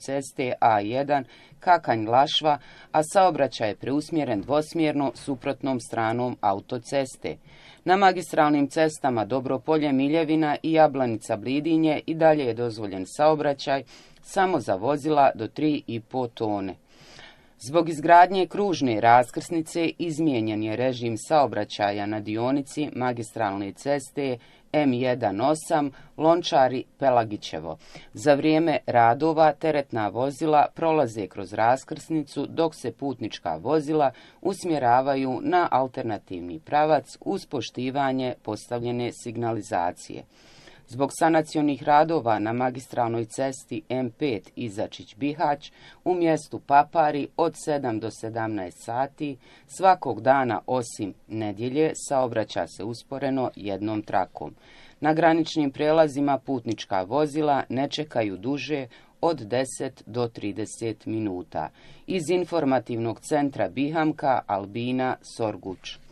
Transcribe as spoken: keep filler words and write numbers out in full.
autoceste A jedan Kakanj-Lašva, a saobraćaj je preusmjeren dvosmjerno suprotnom stranom autoceste. Na magistralnim cestama Dobropolje-Miljevina i Jablanica-Blidinje i dalje je dozvoljen saobraćaj samo za vozila do tri i po tone. Zbog izgradnje kružne raskrsnice izmijenjen je režim saobraćaja na dionici magistralne ceste M jedan osam Lončari-Pelagićevo. Za vrijeme radova teretna vozila prolaze kroz raskrsnicu dok se putnička vozila usmjeravaju na alternativni pravac uz poštivanje postavljene signalizacije. Zbog sanacionih radova na magistralnoj cesti M pet Izačić-Bihać u mjestu Papari od sedam do sedamnaest sati svakog dana osim nedjelje saobraća se usporeno jednom trakom. Na graničnim prelazima putnička vozila ne čekaju duže od deset do trideset minuta. Iz informativnog centra Bihamka Albina Sorguč.